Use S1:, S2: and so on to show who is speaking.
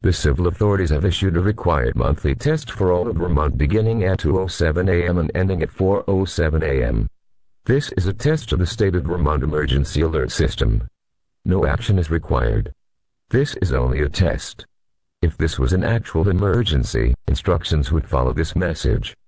S1: The civil authorities have issued a required monthly test for all of Vermont beginning at 2:07 a.m. and ending at 4:07 a.m. This is a test to the state of Vermont emergency alert system. No action is required. This is only a test. If this was an actual emergency, instructions would follow this message.